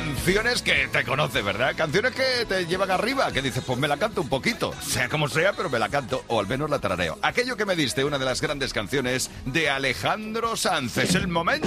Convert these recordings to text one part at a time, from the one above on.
canciones que te conoces, ¿verdad? Canciones que te llevan arriba, que dices, pues me la canto un poquito, sea como sea, pero me la canto, o al menos la tarareo. Aquello que me diste, una de las grandes canciones de Alejandro Sanz. Es el momento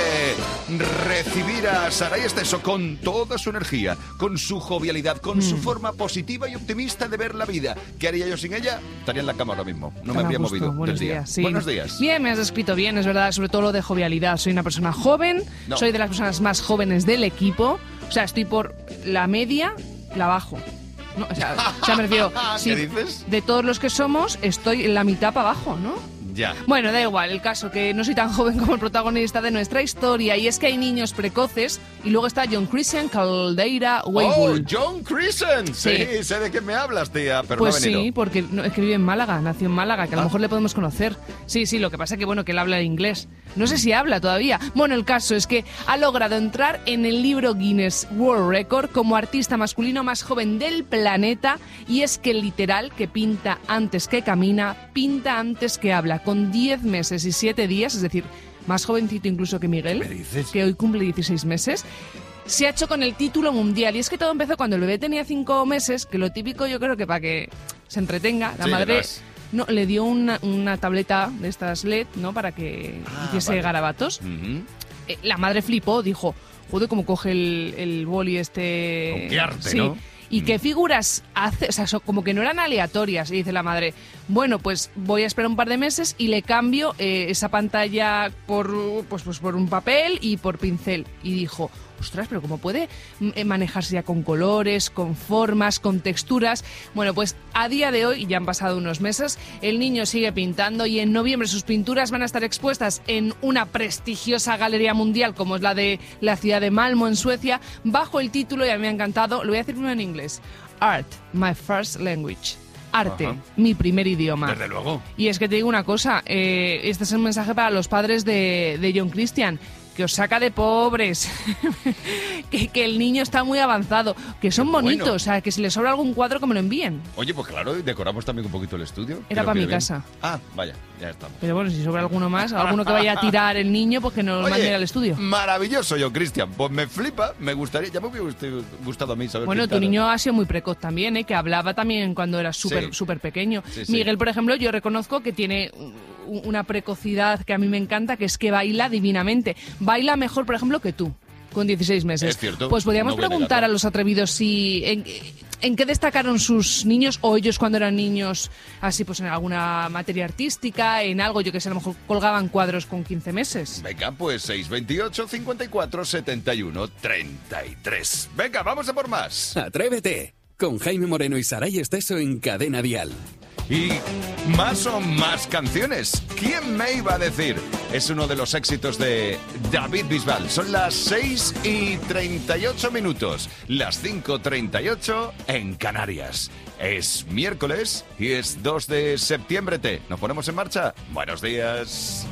de recibir a Saray Esteso con toda su energía, con su jovialidad, con su forma positiva y optimista de ver la vida. ¿Qué haría yo sin ella? Estaría en la cama ahora mismo, no me habría movido Buenos del día. días, sí. Buenos días. Bien, me has descrito bien, es verdad, sobre todo lo de jovialidad. Soy una persona joven, soy de las personas más jóvenes del equipo, o sea, estoy por la media, la bajo. No, o sea, me refiero, ¿Qué dices? de todos los que somos, estoy en la mitad para abajo, ¿no? Ya. Bueno, da igual, el caso que no soy tan joven como el protagonista de nuestra historia, y es que hay niños precoces, y luego está John Christian Caldeira Weibull. ¡Oh, John Christian! Sí, sé de qué me hablas, tía, pero pues no ha venido. sí, porque es que vive en Málaga, nació en Málaga, que a lo mejor le podemos conocer. Sí, lo que pasa es que, bueno, que él habla inglés. No sé si habla todavía. Bueno, el caso es que ha logrado entrar en el libro Guinness World Record como artista masculino más joven del planeta, y es que literal, que pinta antes que camina, pinta antes que habla, con 10 meses y 7 días, es decir, más jovencito incluso que Miguel, ¿Me dices? que hoy cumple 16 meses, se ha hecho con el título mundial. Y es que todo empezó cuando el bebé tenía 5 meses, que lo típico yo creo que para que se entretenga, la madre le dio una tableta de estas LED, ¿no? Para que hiciese garabatos. La madre flipó, dijo, joder, cómo coge el boli este... Con qué arte, sí. ¿no? ¿Y qué figuras hace? O sea, como que no eran aleatorias. Y dice la madre, bueno, pues voy a esperar un par de meses y le cambio esa pantalla por un papel y por pincel. Y dijo, ostras, pero ¿cómo puede manejarse ya con colores, con formas, con texturas? Bueno, pues a día de hoy, ya han pasado unos meses, el niño sigue pintando, y en noviembre sus pinturas van a estar expuestas en una prestigiosa galería mundial como es la de la ciudad de Malmö, en Suecia, bajo el título, y a mí me ha encantado, lo voy a decir primero en inglés, Art, My First Language. Arte, mi primer idioma. Desde luego. Y es que te digo una cosa, este es un mensaje para los padres de John Christian, que os saca de pobres, que el niño está muy avanzado, que son bonitos, bueno. O sea, que si les sobra algún cuadro que me lo envíen. Oye, pues claro, decoramos también un poquito el estudio. Era Creo para que mi bien. casa. Ah, vaya, ya estamos. Pero bueno, si sobra alguno más, alguno que vaya a tirar el niño, pues que nos Oye, manden al estudio. Maravilloso, John Christian. Pues me flipa, me gustaría, ya me hubiera gustado a mí saber Bueno, pintar. tu niño ha sido muy precoz también, ¿eh? Que hablaba también cuando era súper pequeño. Sí. Miguel, por ejemplo, yo reconozco que tiene una precocidad que a mí me encanta, que es que baila divinamente. Baila mejor, por ejemplo, que tú, con 16 meses. Es cierto. Pues podríamos No voy a preguntar negarlo. a los atrevidos si en qué destacaron sus niños, o ellos cuando eran niños, así pues en alguna materia artística, en algo, yo que sé, a lo mejor colgaban cuadros con 15 meses. Venga, pues 628 54 71 33. Venga, vamos a por más. Atrévete, con Jaime Moreno y Saray Esteso en Cadena Dial. Y más son más canciones. ¿Quién me iba a decir? Es uno de los éxitos de David Bisbal. Son las 6:38, las 5:38 en Canarias. Es miércoles y es 2 de septiembre. ¿Nos ponemos en marcha? Buenos días.